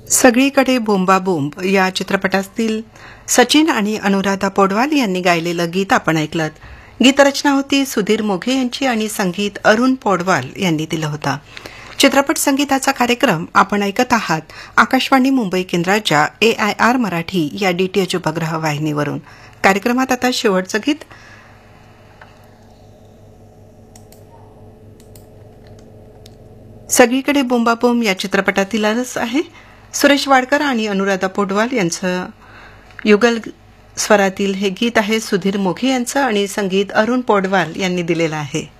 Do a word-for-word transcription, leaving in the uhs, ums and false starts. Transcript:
सगळीकडे बोंबाबोंब या चित्रपटातील सचिन आणि अनुराधा पौडवाल यांनी गायलेलं गीत आपण ऐकलं. गीतरचना होती सुधीर मोघे यांची आणि संगीत अरुण पौडवाल यांनी दिलं होतं. चित्रपट संगीताचा कार्यक्रम आपण ऐकत आहात आकाशवाणी मुंबई केंद्राच्या ए आय आर मराठी या डीटीएच उपग्रह वाहिनीवरून. कार्यक्रमात आता शेवटचं गीत सगळीकडे बोंबाबोंब या चित्रपटातीलच आहे. सुरेश वाडकर आणि अनुराधा पौडवाल यांचं युगल स्वरातील हे गीत आहे. सुधीर मोघे यांचं आणि संगीत अरुण पौडवाल यांनी दिलेलं आहे.